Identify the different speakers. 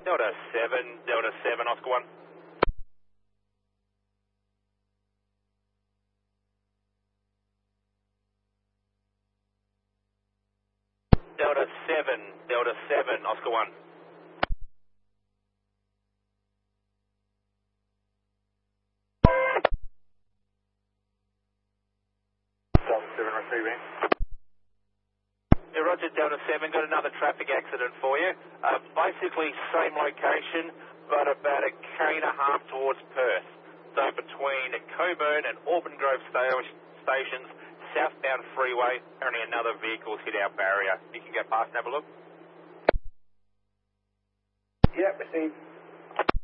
Speaker 1: Delta 7, Oscar 1. Delta 7, Oscar 1.
Speaker 2: Delta 7 receiving.
Speaker 1: Yeah, Roger, Delta 7, got another traffic accident for you. Basically same location, but about a k.5 towards Perth. So between Coburn and Auburn Grove stations, southbound freeway, apparently another vehicle's hit our barrier. You can go past and have a look.
Speaker 2: Yep, received.